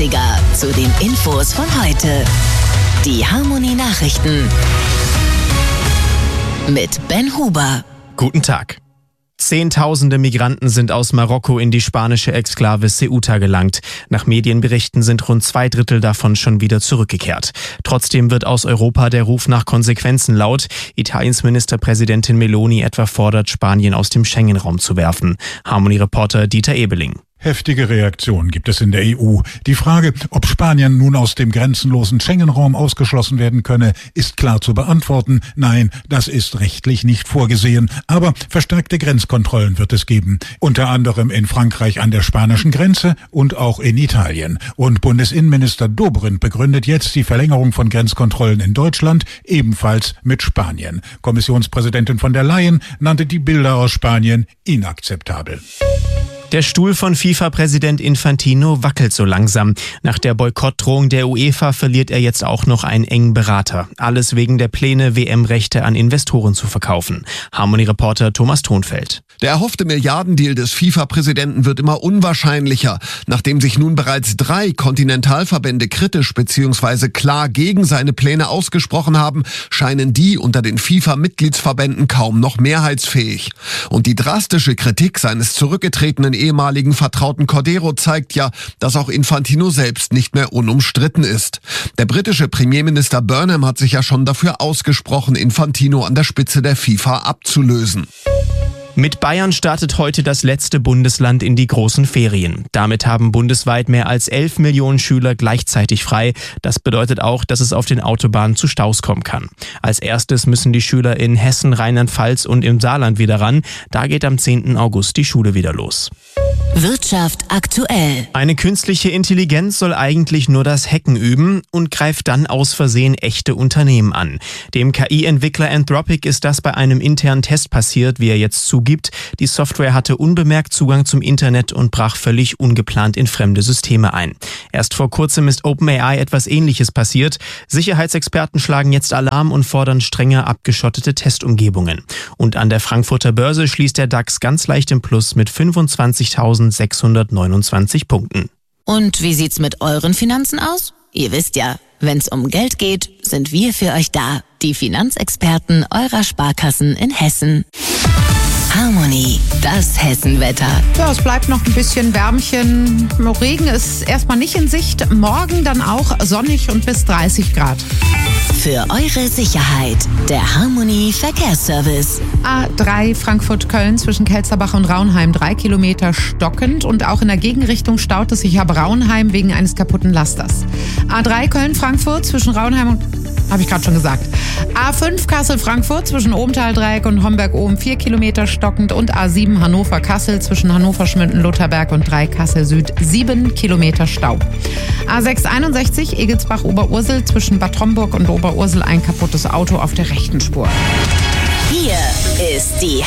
Klassiker zu den Infos von heute. Die Harmony Nachrichten mit Ben Huber. Guten Tag. Zehntausende Migranten sind aus Marokko in die spanische Exklave Ceuta gelangt. Nach Medienberichten sind rund 2/3 davon schon wieder zurückgekehrt. Trotzdem wird aus Europa der Ruf nach Konsequenzen laut. Italiens Ministerpräsidentin Meloni etwa fordert, Spanien aus dem Schengen-Raum zu werfen. Harmony-Reporter Dieter Ebeling. Heftige Reaktionen gibt es in der EU. Die Frage, ob Spanien nun aus dem grenzenlosen Schengen-Raum ausgeschlossen werden könne, ist klar zu beantworten. Nein, das ist rechtlich nicht vorgesehen. Aber verstärkte Grenzkontrollen wird es geben. Unter anderem in Frankreich an der spanischen Grenze und auch in Italien. Und Bundesinnenminister Dobrindt begründet jetzt die Verlängerung von Grenzkontrollen in Deutschland ebenfalls mit Spanien. Kommissionspräsidentin von der Leyen nannte die Bilder aus Spanien inakzeptabel. Der Stuhl von FIFA-Präsident Infantino wackelt so langsam. Nach der Boykottdrohung der UEFA verliert er jetzt auch noch einen engen Berater. Alles wegen der Pläne, WM-Rechte an Investoren zu verkaufen. Harmony-Reporter Thomas Thonfeld. Der erhoffte Milliardendeal des FIFA-Präsidenten wird immer unwahrscheinlicher. Nachdem sich nun bereits 3 Kontinentalverbände kritisch bzw. klar gegen seine Pläne ausgesprochen haben, scheinen die unter den FIFA-Mitgliedsverbänden kaum noch mehrheitsfähig. Und die drastische Kritik seines zurückgetretenen ehemaligen Vertrauten Cordero zeigt ja, dass auch Infantino selbst nicht mehr unumstritten ist. Der britische Premierminister Burnham hat sich ja schon dafür ausgesprochen, Infantino an der Spitze der FIFA abzulösen. Mit Bayern startet heute das letzte Bundesland in die großen Ferien. Damit haben bundesweit mehr als 11 Millionen Schüler gleichzeitig frei. Das bedeutet auch, dass es auf den Autobahnen zu Staus kommen kann. Als erstes müssen die Schüler in Hessen, Rheinland-Pfalz und im Saarland wieder ran. Da geht am 10. August die Schule wieder los. Wirtschaft aktuell. Eine künstliche Intelligenz soll eigentlich nur das Hacken üben und greift dann aus Versehen echte Unternehmen an. Dem KI-Entwickler Anthropic ist das bei einem internen Test passiert, wie er jetzt zugibt. Die Software hatte unbemerkt Zugang zum Internet und brach völlig ungeplant in fremde Systeme ein. Erst vor kurzem ist OpenAI etwas Ähnliches passiert. Sicherheitsexperten schlagen jetzt Alarm und fordern strenger abgeschottete Testumgebungen. Und an der Frankfurter Börse schließt der DAX ganz leicht im Plus mit 25.629 Punkten. Und wie sieht's mit euren Finanzen aus? Ihr wisst ja, wenn's um Geld geht, sind wir für euch da. Die Finanzexperten eurer Sparkassen in Hessen. Harmony, das Hessenwetter. Ja, es bleibt noch ein bisschen Wärmchen. Regen ist erstmal nicht in Sicht. Morgen dann auch sonnig und bis 30 Grad. Für eure Sicherheit, der Harmony Verkehrsservice. A3 Frankfurt-Köln zwischen Kelsterbach und Raunheim 3 Kilometer stockend und auch in der Gegenrichtung staut es sich ab Raunheim wegen eines kaputten Lasters. A3 Köln-Frankfurt zwischen Raunheim und habe ich gerade schon gesagt. A5 Kassel-Frankfurt zwischen Obenthal-Dreieck und Homberg-Ohm 4 Kilometer stockend und A7 Hannover-Kassel zwischen Hannover-Schmünden-Lutherberg und 3 Kassel-Süd 7 Kilometer Stau. A6 61 Egelsbach-Oberursel zwischen Bad Homburg und Oberursel ein kaputtes Auto auf der rechten Spur. Hier ist die